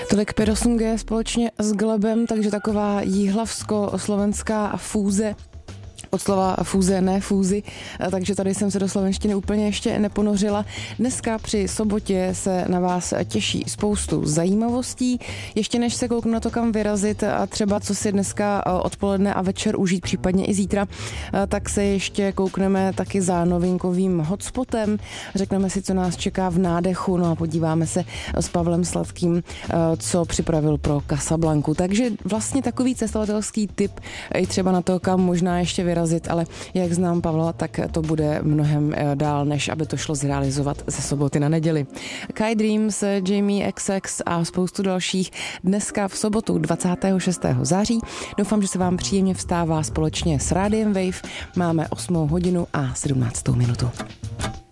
Tolik 5-8G společně s Glebem, takže taková jihlavsko-slovenská fúze. Od slova fúze, ne fúzi, takže tady jsem se do slovenštiny úplně ještě neponořila. Dneska při sobotě se na vás těší spoustu zajímavostí. Ještě než se kouknu na to, kam vyrazit a třeba co si dneska odpoledne a večer užít, případně i zítra, tak se ještě koukneme taky za novinkovým hotspotem. Řekneme si, co nás čeká v nádechu, no a podíváme se s Pavlem Sladkým, co připravil pro Casablancu. Takže vlastně takový cestovatelský tip i třeba na to, kam možná ještě vyrazit, ale jak znám Pavla, tak to bude mnohem dál, než aby to šlo zrealizovat ze soboty na neděli. Kai Dreams, Jamie XX a spoustu dalších dneska v sobotu 26. září. Doufám, že se vám příjemně vstává společně s Rádiem Wave. Máme 8 hodinu a 17 minutu.